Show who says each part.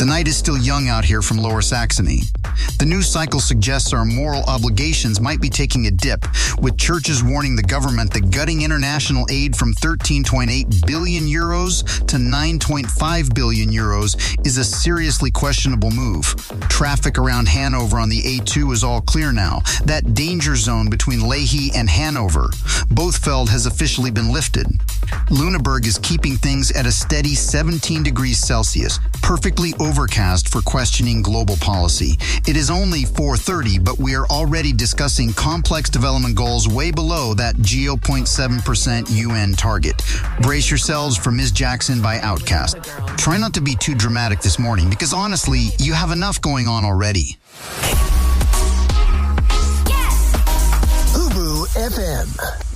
Speaker 1: The night is still young out here from Lower Saxony. The news cycle suggests our moral obligations might be taking a dip, with churches warning the government that gutting international aid from 13.8 billion euros to 9.5 billion euros is a seriously questionable move. Traffic around Hanover on the A2 is all clear now, that danger zone between Leahy and Hanover. Bothfeld has officially been lifted. Lüneburg is keeping things at a steady 17 degrees Celsius, perfectly overcast for questioning global policy. It is only 4:30, but we are already discussing complex development goals way below that 0.7% UN target. Brace yourselves for Ms. Jackson by Outkast. Try not to be too dramatic this morning, because honestly, you have enough going on already.
Speaker 2: Ubu FM.